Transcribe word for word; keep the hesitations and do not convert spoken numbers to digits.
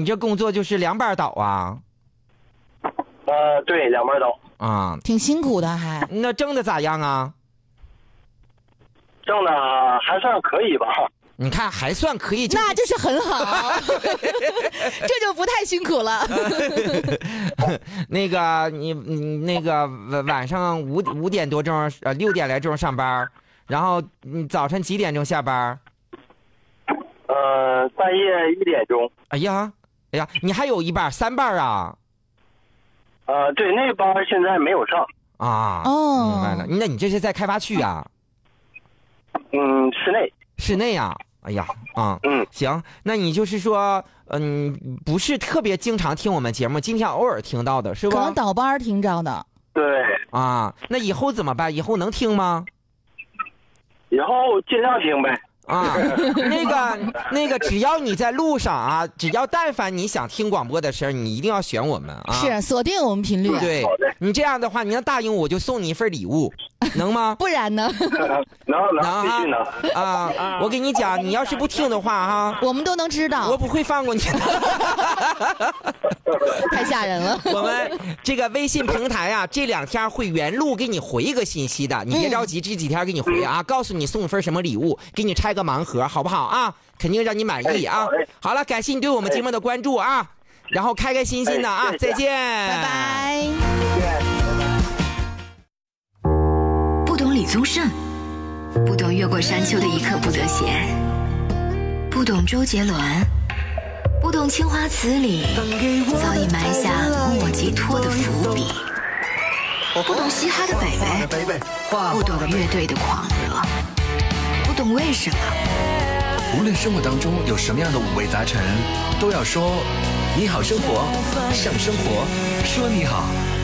你这工作就是两班倒啊？ 呃，对，两班倒。 啊， 挺辛苦的还。 那挣的咋样啊？ 挣的还算可以吧。 你看还算可以，就那就是很好，这就不太辛苦了。 那个你你那个晚上五五点多钟呃六点来钟上班，然后你早晨几点钟下班？ 呃，半夜一点钟。 哎呀，哎呀，你还有一班三班啊？ 呃，对，那班现在没有上。 啊， 哦， 明白了。那你这是在开发区啊？ 嗯，室内。 室内啊？哎呀，啊， 嗯， 行，那你就是说，嗯，不是特别经常听我们节目，今天偶尔听到的是吧？ 可能倒班听着的。 对。 啊，那以后怎么办？以后能听吗？ 以后尽量听呗。 啊，那个那个，只要你在路上啊，只要但凡你想听广播的声，你一定要选我们啊。 是锁定我们频率。 对，你这样的话，你要答应我，我就送你一份礼物，能吗？ 不然呢？ 能能，必须能啊！我跟你讲，你要是不听的话哈， 我们都能知道， 我不会放过你的。 太吓人了。 我们这个微信平台啊，这两天会原路给你回一个信息的，你别着急，这几天给你回啊，告诉你送一份什么礼物，给你拆个盲盒，好不好啊？肯定让你满意啊！好了，感谢你对我们节目的关注啊，然后开开心心的啊，再见， 拜拜。 不懂李宗盛，不懂越过山丘的一刻不得闲，不懂周杰伦，不懂青花瓷里早已埋下莫吉托的伏笔，不懂嘻哈的北北，不懂乐队的狂热，不懂为什么。 无论生活当中有什么样的五味杂陈，都要说你好生活，向生活说你好。